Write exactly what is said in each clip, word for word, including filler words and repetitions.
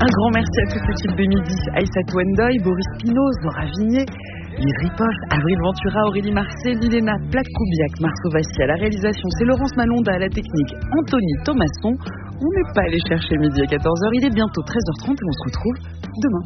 Un grand merci à toute l'équipe de Midi. Aïssatou Endoy, Boris Pinault, Zora Vigné, Lise Ripoff, Avril Ventura, Aurélie Marcel, Milena Plac-Koubiak, Marceau Vassy à la réalisation, c'est Laurence Malonda à la technique, Anthony Thomasson. On n'est pas allé chercher Midi à quatorze heures, il est bientôt treize heures trente et on se retrouve demain.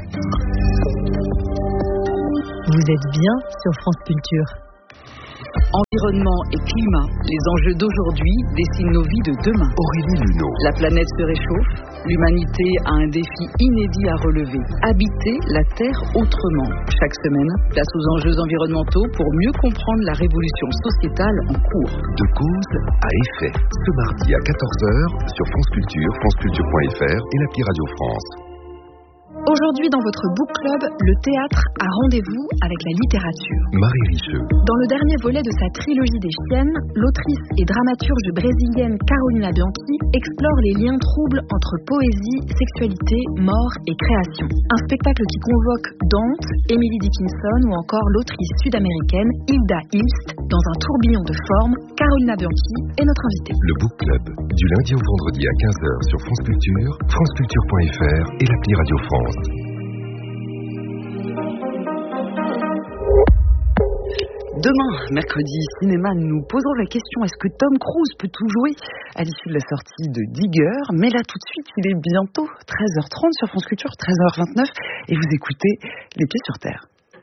Vous êtes bien sur France Culture. Environnement et climat, les enjeux d'aujourd'hui dessinent nos vies de demain. Aurélie Luneau. La planète se réchauffe, l'humanité a un défi inédit à relever. Habiter la Terre autrement. Chaque semaine, place aux enjeux environnementaux pour mieux comprendre la révolution sociétale en cours. De cause à effet. Ce mardi à quatorze heures sur France Culture, franceculture point f r et l'appli Radio France. Aujourd'hui, dans votre book club, le théâtre a rendez-vous avec la littérature. Marie Richeux. Dans le dernier volet de sa trilogie des chiennes, l'autrice et dramaturge brésilienne Carolina Bianchi explore les liens troubles entre poésie, sexualité, mort et création. Un spectacle qui convoque Dante, Emily Dickinson ou encore l'autrice sud-américaine Hilda Hilst. Dans un tourbillon de formes, Carolina Bianchi est notre invitée. Le book club, du lundi au vendredi à quinze heures sur France Culture, franceculture point f r et l'appli Radio France. Demain, mercredi, cinéma, nous poserons la question, est-ce que Tom Cruise peut tout jouer à l'issue de la sortie de Digger? Mais là, tout de suite, il est bientôt treize heures trente sur France Culture, treize heures vingt-neuf, et vous écoutez Les Pieds sur Terre.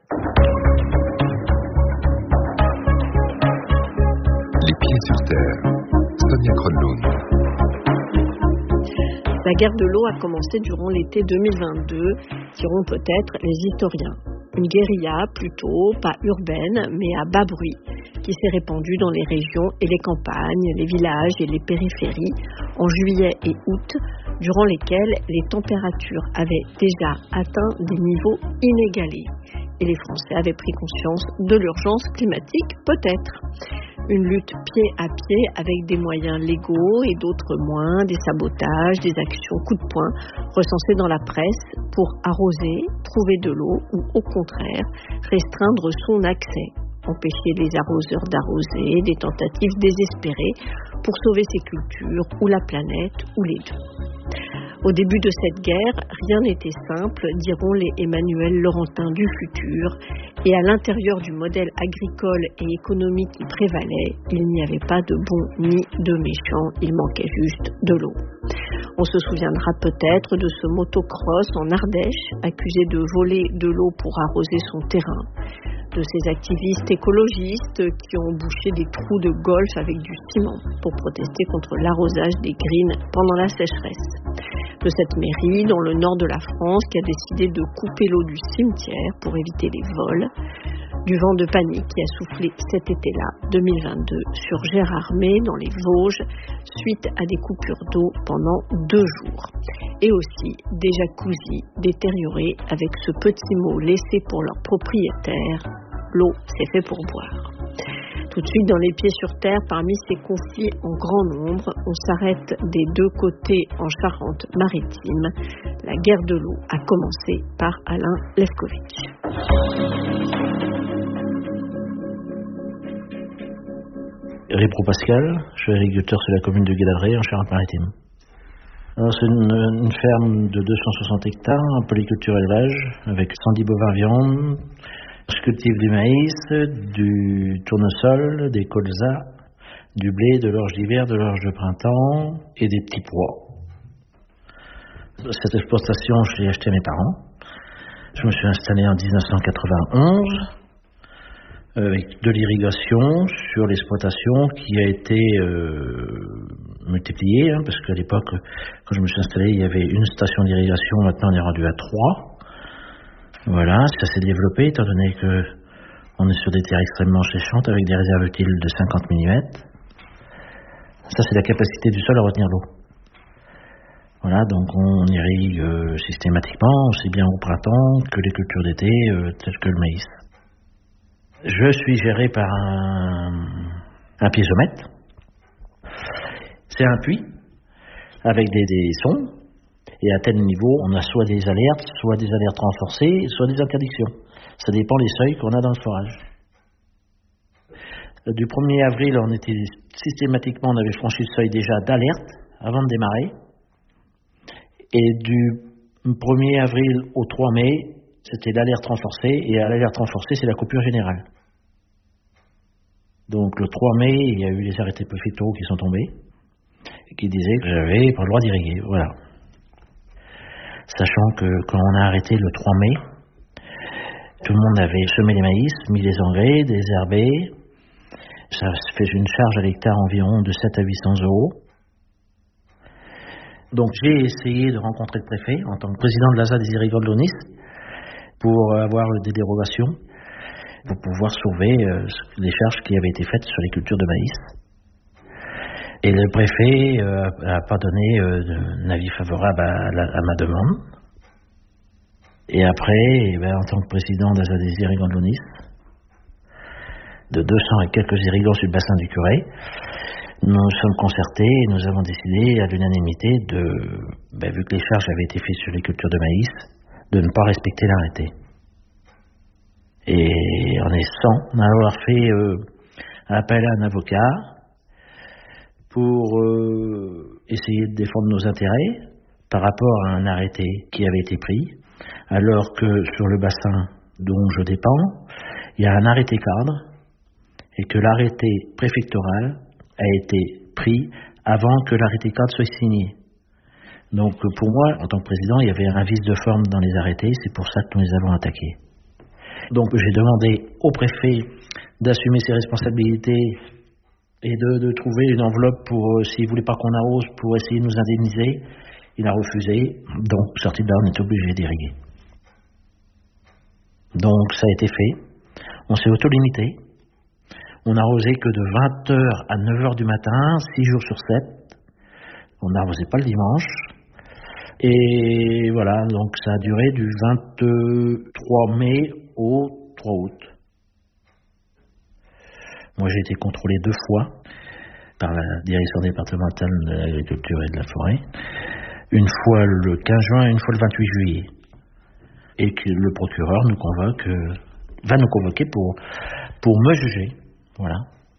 Les Pieds sur Terre, Sonia Kronlund. La guerre de l'eau a commencé durant l'été deux mille vingt-deux, diront peut-être les historiens. Une guérilla plutôt, pas urbaine, mais à bas bruit, qui s'est répandue dans les régions et les campagnes, les villages et les périphéries en juillet et août, durant lesquels les températures avaient déjà atteint des niveaux inégalés. Et les Français avaient pris conscience de l'urgence climatique, peut-être. Une lutte pied à pied avec des moyens légaux et d'autres moins, des sabotages, des actions coup de poing recensées dans la presse pour arroser, trouver de l'eau ou au contraire restreindre son accès, empêcher les arroseurs d'arroser, des tentatives désespérées pour sauver ses cultures ou la planète ou les deux. Au début de cette guerre, rien n'était simple, diront les Emmanuel Laurentin du futur, et à l'intérieur du modèle agricole et économique qui prévalait, il n'y avait pas de bons ni de méchants, il manquait juste de l'eau. On se souviendra peut-être de ce motocross en Ardèche, accusé de voler de l'eau pour arroser son terrain, de ces activistes écologistes qui ont bouché des trous de golf avec du ciment pour protester contre l'arrosage des greens pendant la sécheresse, de cette mairie dans le nord de la France qui a décidé de couper l'eau du cimetière pour éviter les vols, du vent de panique qui a soufflé cet été-là, deux mille vingt-deux, sur Gérardmer dans les Vosges, suite à des coupures d'eau pendant deux jours. Et aussi des jacuzzis détériorés avec ce petit mot laissé pour leurs propriétaires, l'eau c'est fait pour boire. Tout de suite dans Les Pieds sur Terre, parmi ces conflits en grand nombre, on s'arrête des deux côtés en Charente-Maritime. La guerre de l'eau a commencé par Alain Lefkovitch. Répro Pascal, je suis agriculteur sur la commune de Guéladré en Charente-Maritime. Alors, c'est une, une ferme de deux cent soixante hectares en polyculture élevage avec cent dix bovins viande. Je cultive du maïs, du tournesol, des colzas, du blé, de l'orge d'hiver, de l'orge de printemps et des petits pois. Cette exploitation, je l'ai achetée à mes parents. Je me suis installé en dix-neuf cent quatre-vingt-onze avec de l'irrigation sur l'exploitation qui a été euh, multipliée, hein, parce qu'à l'époque, quand je me suis installé, il y avait une station d'irrigation, maintenant on est rendu à trois. Voilà, ça s'est développé étant donné que on est sur des terres extrêmement séchantes avec des réserves utiles de cinquante millimètres. Ça, c'est la capacité du sol à retenir l'eau. Voilà, donc on irrigue euh, systématiquement, aussi bien au printemps que les cultures d'été, euh, telles que le maïs. Je suis géré par un, un piézomètre. C'est un puits avec des, des sondes. Et à tel niveau, on a soit des alertes, soit des alertes renforcées, soit des interdictions. Ça dépend des seuils qu'on a dans le forage. Du premier avril, on était systématiquement, on avait franchi le seuil déjà d'alerte avant de démarrer. Et du premier avril au trois mai, c'était l'alerte renforcée, et à l'alerte renforcée, c'est la coupure générale. Donc le trois mai, il y a eu les arrêtés préfectoraux qui sont tombés, et qui disaient que j'avais pas le droit d'irriguer, voilà. Sachant que quand on a arrêté le trois mai, tout le monde avait semé les maïs, mis les engrais, désherbé. Ça fait une charge à l'hectare environ de sept à huit cents euros. Donc j'ai essayé de rencontrer le préfet en tant que président de l'A S A des irrigants de l'O N I S pour avoir des dérogations, pour pouvoir sauver euh, les charges qui avaient été faites sur les cultures de maïs. Et le préfet n'a euh, pas donné euh, d'avis favorable à, la, à ma demande. Et après, eh ben, en tant que président de l'A S A des irrigants de l'O N I S, de deux cents et quelques irrigants sur le bassin du Curé, nous sommes concertés et nous avons décidé à l'unanimité de, ben, vu que les charges avaient été faites sur les cultures de maïs, de ne pas respecter l'arrêté. Et on est sans avoir fait euh, appel à un avocat pour euh, essayer de défendre nos intérêts par rapport à un arrêté qui avait été pris, alors que sur le bassin dont je dépends, il y a un arrêté cadre et que l'arrêté préfectoral a été pris avant que l'arrêté cadre soit signé. Donc pour moi, en tant que président, il y avait un vice de forme dans les arrêtés, c'est pour ça que nous les avons attaqués. Donc j'ai demandé au préfet d'assumer ses responsabilités et de, de trouver une enveloppe pour, euh, s'il ne voulait pas qu'on arrose, pour essayer de nous indemniser. Il a refusé, donc sorti de là, on est obligé d'irriguer. Donc ça a été fait, on s'est auto-limité. On n'a arrosé que de vingt heures à neuf heures du matin, six jours sur sept. On n'arrosait pas le dimanche. Et voilà, donc ça a duré du vingt-trois mai au trois août. Moi j'ai été contrôlé deux fois par la direction départementale de l'agriculture et de la forêt. Une fois le quinze juin et une fois le vingt-huit juillet. Et que le procureur nous convoque, euh, va nous convoquer pour, pour me juger. Voilà.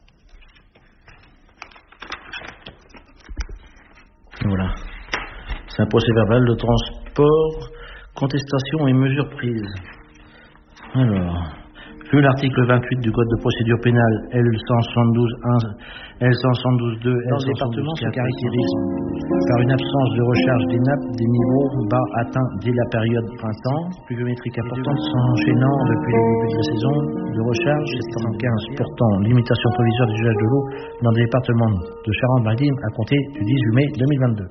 Voilà. C'est un procès verbal de transport, contestation et mesures prises. Alors, vu l'article vingt-huit du Code de procédure pénale L cent soixante-douze un, L cent soixante-douze deux, L cent soixante-douze qui caractérise par une absence de recharge des nappes des niveaux bas atteints dès la période printemps, pluviométrique importante s'enchaînant depuis le début de la saison de recharge soixante-quinze. Pourtant, limitation provisoire d'usage de l'eau dans le département de Charente-Maritime à compter du dix-huit mai deux mille vingt-deux.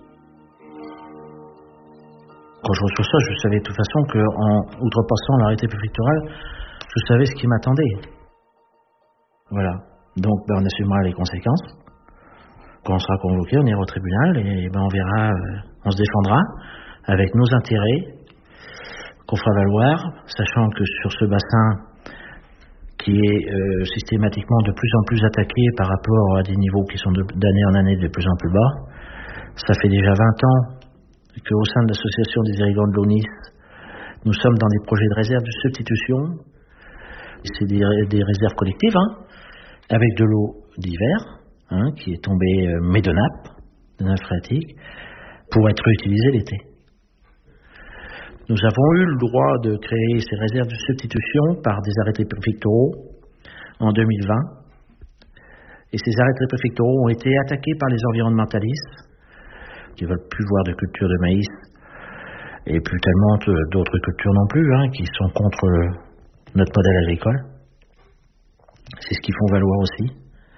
Quand je reçois ça, je savais de toute façon qu'en outrepassant l'arrêté préfectoral, je savais ce qui m'attendait. Voilà. Donc, ben, on assumera les conséquences. Quand on sera convoqué, on ira au tribunal et ben, on verra, euh, on se défendra avec nos intérêts qu'on fera valoir, sachant que sur ce bassin qui est euh, systématiquement de plus en plus attaqué par rapport à des niveaux qui sont de, d'année en année de plus en plus bas, ça fait déjà vingt ans qu'au sein de l'association des irrigants de l'O N I S, nous sommes dans des projets de réserve de substitution. C'est des, des réserves collectives, hein, avec de l'eau d'hiver, hein, qui est tombée, euh, mais de nappe, de nappe phréatique, pour être réutilisée l'été. Nous avons eu le droit de créer ces réserves de substitution par des arrêtés préfectoraux en deux mille vingt. Et ces arrêtés préfectoraux ont été attaqués par les environnementalistes, qui ne veulent plus voir de culture de maïs, et plus tellement d'autres cultures non plus, hein, qui sont contre le, notre modèle agricole. C'est ce qu'ils font valoir aussi.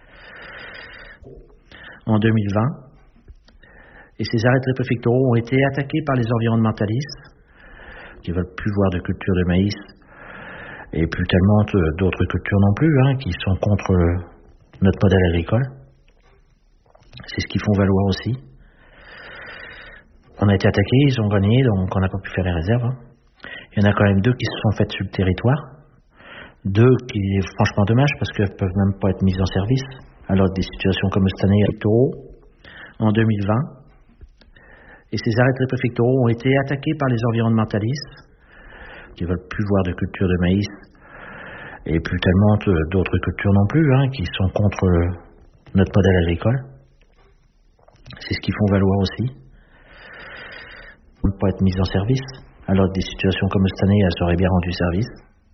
En deux mille vingt, et ces arrêtés préfectoraux ont été attaqués par les environnementalistes, qui ne veulent plus voir de culture de maïs, et plus tellement d'autres cultures non plus, hein, qui sont contre le, notre modèle agricole. C'est ce qu'ils font valoir aussi. On a été attaqués, ils ont gagné, donc on n'a pas pu faire les réserves. Hein. Il y en a quand même deux qui se sont faites sur le territoire. Deux qui est franchement dommage parce qu'elles ne peuvent même pas être mises en service. Alors des situations comme cette année préfectoraux en deux mille vingt. Et ces arrêtés préfectoraux ont été attaqués par les environnementalistes qui ne veulent plus voir de culture de maïs et plus tellement d'autres cultures non plus, hein, qui sont contre le, notre modèle agricole. C'est ce qu'ils font valoir aussi. ne pas être mises en service, alors que des situations comme cette année, elles seraient bien rendues service.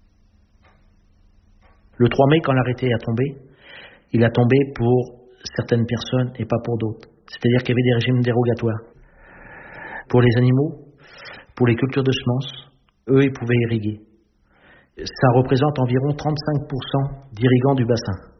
Le trois mai, quand l'arrêté a tombé, il a tombé pour certaines personnes et pas pour d'autres. C'est-à-dire qu'il y avait des régimes dérogatoires. Pour les animaux, pour les cultures de semences, eux, ils pouvaient irriguer. Ça représente environ trente-cinq pour cent d'irrigants du bassin.